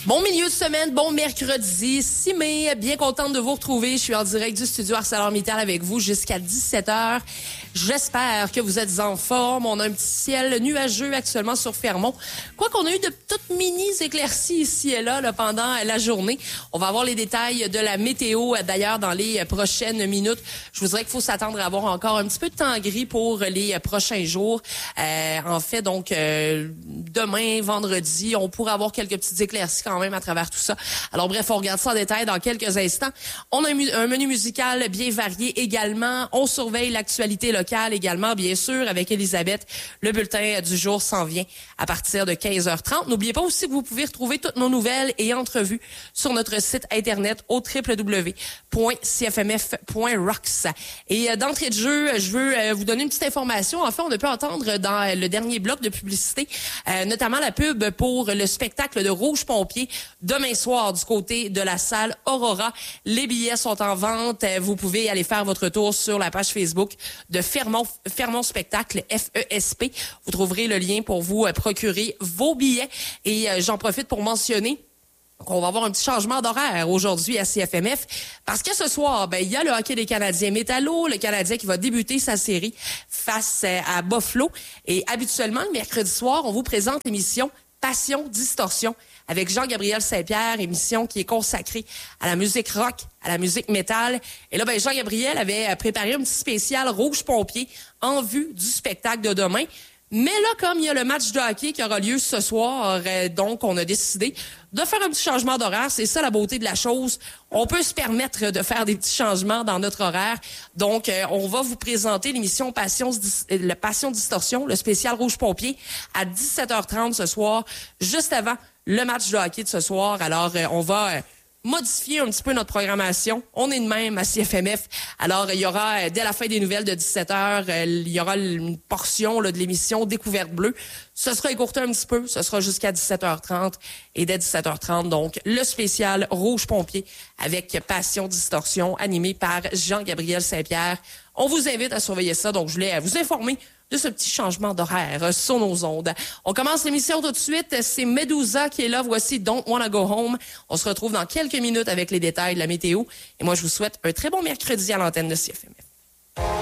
Bon milieu de semaine, bon mercredi 6 mai. Bien contente de vous retrouver. Je suis en direct du studio ArcelorMittal avec vous jusqu'à 17h. J'espère que vous êtes en forme. On a un petit ciel nuageux actuellement sur Fermont. Quoi qu'on a eu de toutes mini éclaircies ici et là, pendant la journée. On va avoir les détails de la météo d'ailleurs dans les prochaines minutes. Je vous dirais qu'il faut s'attendre à avoir encore un petit peu de temps gris pour les prochains jours. En fait, donc, demain, vendredi, on pourra avoir quelques petites éclaircies quand même à travers tout ça. Alors bref, on regarde ça en détail dans quelques instants. On a un menu musical bien varié également. On surveille l'actualité locale également, bien sûr, avec Elisabeth. Le bulletin du jour s'en vient à partir de 15h30. N'oubliez pas aussi que vous pouvez retrouver toutes nos nouvelles et entrevues sur notre site internet au www.cfmf.rocks. Et d'entrée de jeu, je veux vous donner une petite information. En fait, on a pu entendre dans le dernier bloc de publicité, notamment la pub pour le spectacle de Rouge Pompier demain soir du côté de la salle Aurora. Les billets sont en vente. Vous pouvez aller faire votre tour sur la page Facebook de Fermont Spectacle, FESP. Vous trouverez le lien pour vous procurer vos billets. Et j'en profite pour mentionner qu'on va avoir un petit changement d'horaire aujourd'hui à CFMF parce que ce soir, il y a le hockey des Canadiens Métallo, le Canadien qui va débuter sa série face à Buffalo. Et habituellement, le mercredi soir, on vous présente l'émission Passion Distorsion avec Jean-Gabriel Saint-Pierre, émission qui est consacrée à la musique rock, à la musique métal. Et là, Jean-Gabriel avait préparé un petit spécial Rouge Pompier en vue du spectacle de demain. Mais là, comme il y a le match de hockey qui aura lieu ce soir, donc on a décidé de faire un petit changement d'horaire. C'est ça la beauté de la chose. On peut se permettre de faire des petits changements dans notre horaire. Donc, on va vous présenter l'émission Passion Distorsion, le spécial Rouge Pompier, à 17h30 ce soir, juste avant le match de hockey de ce soir. Alors, on va modifier un petit peu notre programmation. On est de même à CFMF. Alors, il y aura, dès la fin des nouvelles de 17h, il y aura une portion de l'émission Découverte Bleue. Ce sera écourté un petit peu. Ce sera jusqu'à 17h30. Et dès 17h30, donc, le spécial Rouge Pompier avec Passion Distorsion, animé par Jean-Gabriel Saint-Pierre. On vous invite à surveiller ça. Donc, je voulais vous informer de ce petit changement d'horaire sur nos ondes. On commence l'émission tout de suite. C'est Medusa qui est là. Voici Don't Wanna Go Home. On se retrouve dans quelques minutes avec les détails de la météo. Et moi, je vous souhaite un très bon mercredi à l'antenne de CFMF.